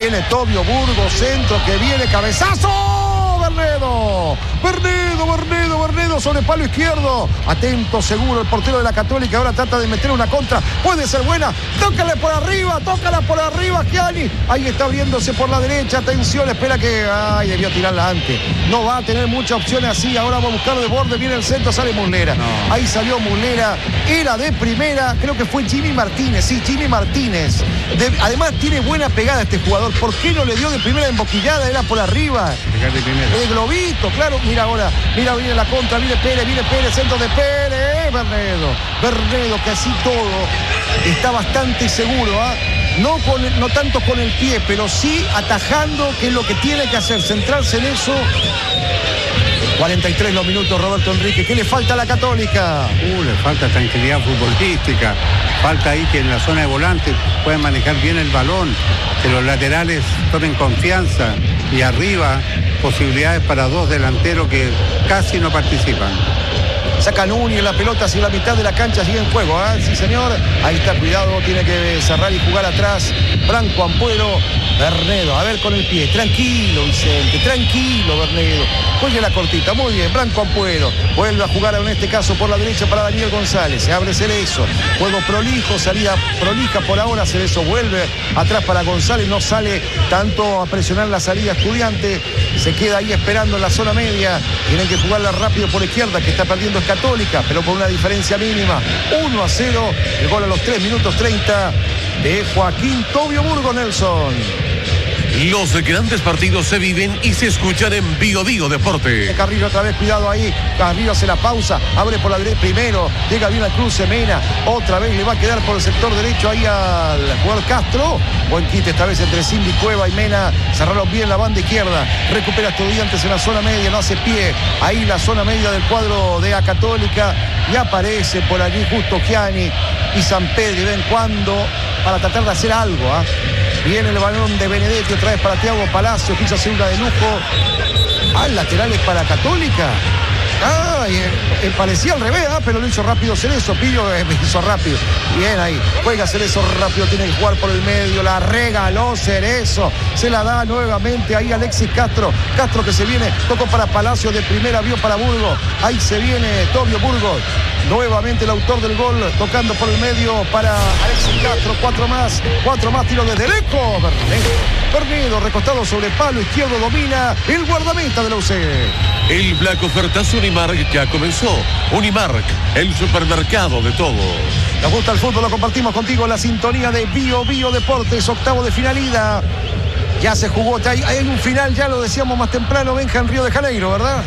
Viene Tobio Burgos, centro que viene, cabezazo. Bernedo sobre palo izquierdo. Atento, seguro el portero de la Católica. Ahora trata de meter una contra. Puede ser buena. Tócala por arriba, Gianni. Ahí está abriéndose por la derecha. Atención, espera que... Ay, debió tirarla antes. No va a tener muchas opciones así. Ahora va a buscar de borde. Viene el centro, sale Muslera. No. Ahí salió Muslera. Era de primera. Creo que fue Jimmy Martínez. Sí, Jimmy Martínez. Además tiene buena pegada este jugador. ¿Por qué no le dio de primera emboquillada? Era por arriba. El globito, claro. Mira ahora. Mira, viene la contra. Viene Pérez, centro de Pérez. Bernedo, que así todo está bastante seguro, ¿ah? No tanto con el pie, pero sí atajando, que es lo que tiene que hacer, centrarse en eso. 43 los minutos, Roberto Enrique. ¿Qué le falta a la Católica? Le falta tranquilidad futbolística. Falta ahí que en la zona de volante puedan manejar bien el balón, que los laterales tomen confianza y arriba posibilidades para dos delanteros que casi no participan. Saca Núñez la pelota hacia la mitad de la cancha, sigue en juego, ¿eh? Sí, señor. Ahí está, cuidado, tiene que cerrar y jugar atrás. Branco Ampuero, Bernedo, a ver con el pie. Tranquilo, Vicente, tranquilo, Bernedo. Juegue la cortita, muy bien, Branco Ampuero. Vuelve a jugar en este caso por la derecha para Daniel González. Se abre Cerezo. Juego prolijo, salida prolija por ahora. Cerezo vuelve atrás para González. No sale tanto a presionar la salida Estudiante. Se queda ahí esperando en la zona media. Tienen que jugarla rápido por izquierda, que está perdiendo Católica, pero por una diferencia mínima. 1-0, el gol a los 3 minutos 30 de Joaquín Tobio Burgos, Nelson. Los grandes partidos se viven y se escuchan en Bio Bio Deporte. Carrillo otra vez, cuidado ahí. Carrillo hace la pausa, abre por la derecha primero, llega bien al cruce Mena. Otra vez le va a quedar por el sector derecho ahí al jugador Castro. Buen quite esta vez entre Cindy Cueva y Mena. Cerraron bien la banda izquierda. Recupera Estudiantes en la zona media, no hace pie. Ahí la zona media del cuadro de la Católica. Y aparece por allí justo Gianni y Sampedri de vez en cuando para tratar de hacer algo, ¿ah? Viene el balón de Benedetti otra vez para Thiago Palacio, quiso hacer una de lujo. El lateral es para Católica. Parecía al revés, pero lo hizo rápido Cerezo. Pillo hizo rápido. Bien ahí. Juega Cerezo rápido, tiene que jugar por el medio. La regaló Cerezo. Se la da nuevamente ahí Alexis Castro. Castro que se viene, tocó para Palacio de primera, vio para Burgos. Ahí se viene Tobio Burgos. Nuevamente el autor del gol, tocando por el medio para Alexis Castro. Cuatro más tiros desde lejos. Bernedo recostado sobre palo izquierdo, domina el guardameta de la UC. El Black Ofertas Unimark ya comenzó. Unimark, el supermercado de todo. Nos gusta el fútbol, lo compartimos contigo en la sintonía de Bio Bio Deportes, octavo de final ida. Ya se jugó, hay un final, ya lo decíamos más temprano, Benja, en Río de Janeiro, ¿verdad?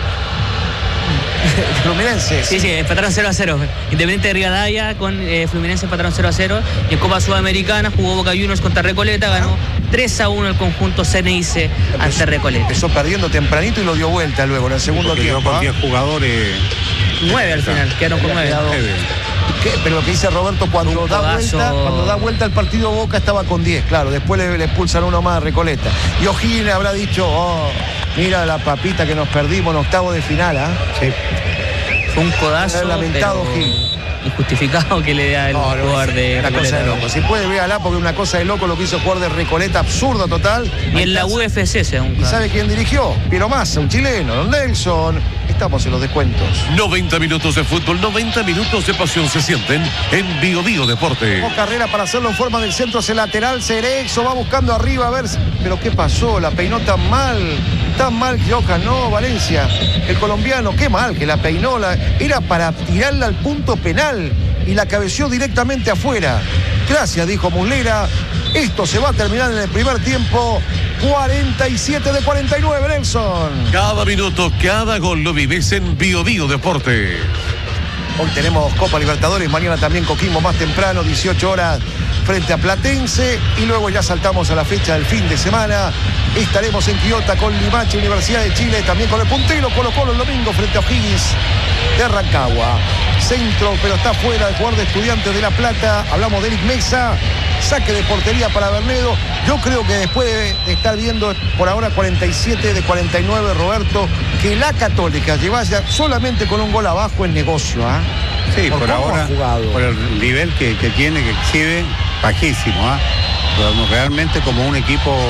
Fluminense. Sí, empataron 0-0. Independiente de Rivadavia con Fluminense empataron 0-0. Y en Copa Sudamericana jugó Boca Juniors contra Recoleta, ganó 3-1 el conjunto Ceneice ante Recoleta. Empezó perdiendo tempranito y lo dio vuelta luego en el segundo tiempo. Con 10 jugadores. 9 al final, quedaron con 9. Pero lo que dice Roberto, cuando da vuelta el partido Boca estaba con 10, claro. Después le expulsan uno más a Recoleta. Y O'Higgins habrá dicho, mira la papita que nos perdimos en octavo de final, Sí. Fue un codazo lamentado, injustificado que le da el jugador de una cosa de loco. Si puede, véala, porque una cosa de loco lo que hizo el jugador de Recoleta, absurdo total. Y en la UFC ¿Y sabe quién dirigió? Piero Massa, un chileno, don Nelson. Estamos en los descuentos. 90 minutos de fútbol, 90 minutos de pasión se sienten en Bio Bio Deporte. Carrera para hacerlo en forma del centro hacia el lateral. Cerezo va buscando arriba a ver. Pero ¿qué pasó? La peinó tan mal Johan, ¿no? Valencia, el colombiano, qué mal que la peinó. Era para tirarla al punto penal y la cabeció directamente afuera. Gracias, dijo Muslera. Esto se va a terminar en el primer tiempo. 47 de 49, Nelson. Cada minuto, cada gol lo vives en Bio Bio Deporte. Hoy tenemos Copa Libertadores, mañana también Coquimbo más temprano, 18 horas frente a Platense. Y luego ya saltamos a la fecha del fin de semana. Estaremos en Quillota con Limache, Universidad de Chile, también con el puntero Colo-Colo el domingo frente a O'Higgins de Rancagua. Centro, pero está fuera el jugador de Estudiantes de La Plata. Hablamos de Eric Mesa. Saque de portería para Bernedo. Yo creo que después de estar viendo por ahora 47 de 49, Roberto, que la Católica llevase solamente con un gol abajo el negocio, Sí, por ahora, por el nivel que tiene, que exhibe, bajísimo, Realmente como un equipo